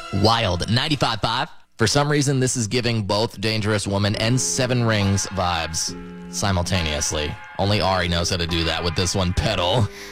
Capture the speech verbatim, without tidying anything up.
Wild. ninety-five point five. For some reason, this is giving both Dangerous Woman and Seven Rings vibes simultaneously. Only Ari knows how to do that with this one. Pedal.